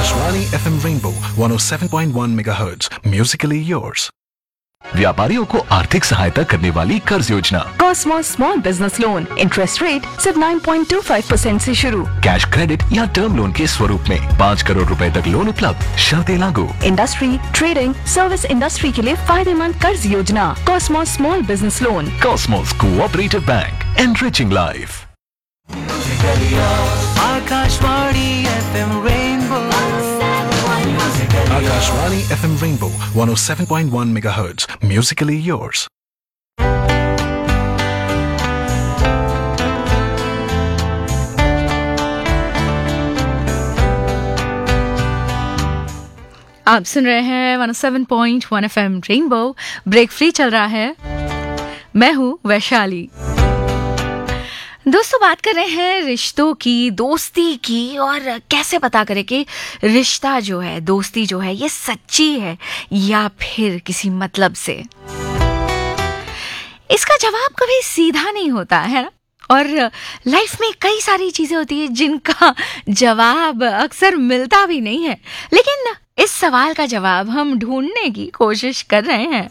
Akashvani FM Rainbow 107.1 MHz. Musically yours. व्यापारियों को आर्थिक सहायता करने वाली कर्ज योजना Cosmos small business loan interest rate सिर्फ 9.25% से शुरू। कैश क्रेडिट या टर्म लोन के स्वरूप में 5 करोड़ रुपए तक लोन उपलब्ध। शर्तें लागू। इंडस्ट्री, ट्रेडिंग, सर्विस इंडस्ट्री के लिए फायदेमंद कर्ज योजना Cosmos small business loan. Cosmos cooperative bank, enriching life. Akashvani FM Rainbow. Akashvani FM Rainbow 107.1 MHz. Musically yours. आप सुन रहे हैं 107.1 FM रेनबो। ब्रेक फ्री चल रहा है। मैं हूँ वैशाली। दोस्तों, बात कर रहे हैं रिश्तों की, दोस्ती की, और कैसे पता करें कि रिश्ता जो है, दोस्ती जो है, ये सच्ची है या फिर किसी मतलब से। इसका जवाब कभी सीधा नहीं होता है ना। और लाइफ में कई सारी चीजें होती है जिनका जवाब अक्सर मिलता भी नहीं है, लेकिन इस सवाल का जवाब हम ढूंढने की कोशिश कर रहे हैं।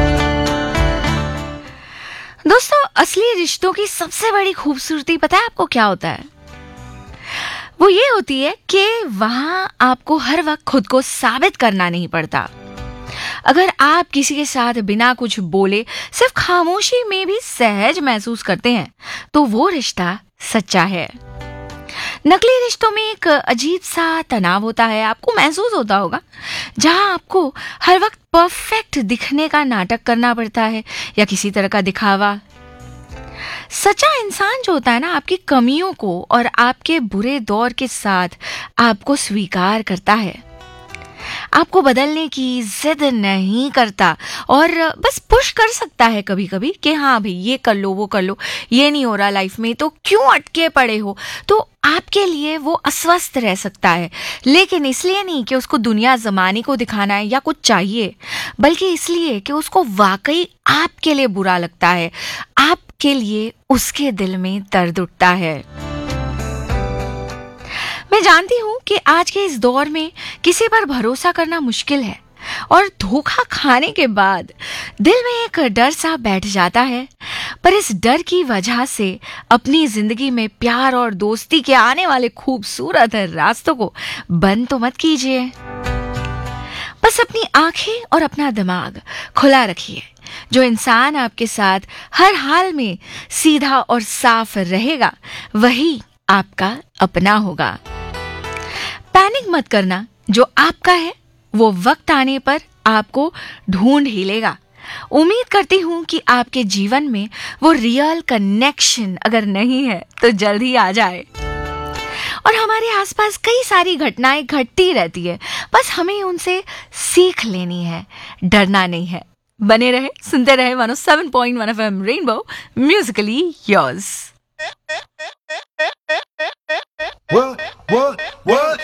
दोस्तों, असली रिश्तों की सबसे बड़ी खूबसूरती पता है आपको क्या होता है? वो ये होती है कि वहां आपको हर वक्त खुद को साबित करना नहीं पड़ता। अगर आप किसी के साथ बिना कुछ बोले सिर्फ खामोशी में भी सहज महसूस करते हैं तो वो रिश्ता सच्चा है। नकली रिश्तों में एक अजीब सा तनाव होता है, आपको महसूस होता होगा, जहां आपको हर वक्त परफेक्ट दिखने का नाटक करना पड़ता है या किसी तरह का दिखावा। सच्चा इंसान जो होता है ना, आपकी कमियों को और आपके बुरे दौर के साथ आपको स्वीकार करता है, आपको बदलने की जिद नहीं करता और बस पुश कर सकता है कभी कभी कि हाँ भाई ये कर लो, वो कर लो, ये नहीं हो रहा लाइफ में तो क्यों अटके पड़े हो। तो आपके लिए वो अस्वस्थ रह सकता है, लेकिन इसलिए नहीं कि उसको दुनिया जमाने को दिखाना है या कुछ चाहिए, बल्कि इसलिए कि उसको वाकई आपके लिए बुरा लगता है, आपके लिए उसके दिल में दर्द उठता है। मैं जानती हूँ कि आज के इस दौर में किसी पर भरोसा करना मुश्किल है और धोखा खाने के बाद दिल में एक डर सा बैठ जाता है, पर इस डर की वजह से अपनी जिंदगी में प्यार और दोस्ती के आने वाले खूबसूरत रास्तों को बंद तो मत कीजिए। बस अपनी आंखें और अपना दिमाग खुला रखिए। जो इंसान आपके साथ हर हाल में सीधा और साफ रहेगा वही आपका अपना होगा। पैनिक मत करना, जो आपका है वो वक्त आने पर आपको ढूंढ ही लेगा। उम्मीद करती हूँ कि आपके जीवन में वो रियल कनेक्शन अगर नहीं है तो जल्द ही आ जाए। और हमारे आसपास कई सारी घटनाएं घटती रहती है, बस हमें उनसे सीख लेनी है, डरना नहीं है। बने रहे, सुनते रहे 107.1 FM rainbow, Musically yours. What?